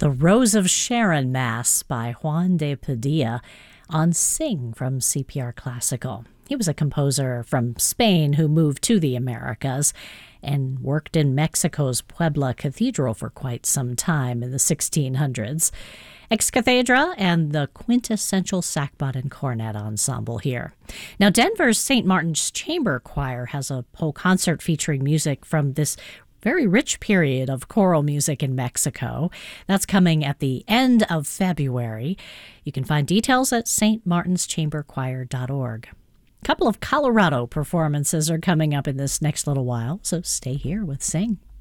The Rose of Sharon Mass by Juan de Padilla on Sing from CPR Classical. He was a composer from Spain who moved to the Americas and worked in Mexico's Puebla Cathedral for quite some time in the 1600s. Ex Cathedra and the quintessential sackbut and cornet ensemble here. Now, Denver's St. Martin's Chamber Choir has a whole concert featuring music from this very rich period of choral music in Mexico. That's coming at the end of February. You can find details at stmartinschamberchoir.org. A couple of Colorado performances are coming up in this next little while, so stay here with Sing.